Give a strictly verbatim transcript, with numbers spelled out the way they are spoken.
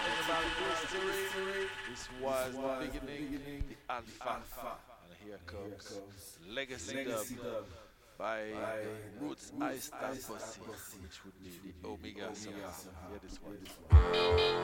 talking about history. This was the beginning, the alpha. And here comes Legacy Dub by Roots Ice Pussy, which would be the Omega song. Hear this one.